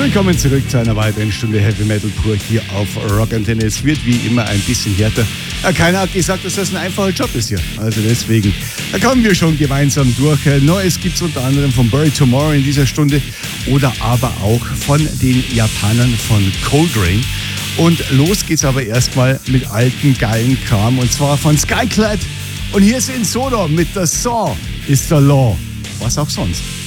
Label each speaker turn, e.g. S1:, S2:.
S1: Willkommen zurück zu einer weiteren Stunde Heavy Metal pur hier auf Rock Antenne. Es wird wie immer ein bisschen härter. Keiner hat gesagt, dass das ein einfacher Job ist hier. Also deswegen, da kommen wir schon gemeinsam durch. Neues gibt es unter anderem von Bury Tomorrow in dieser Stunde oder aber auch von den Japanern von Coldrain. Und los geht's aber erstmal mit alten, geilen Kram und zwar von Skyclad. Und hier sind Sodom mit The Saw is the Law. Was auch sonst.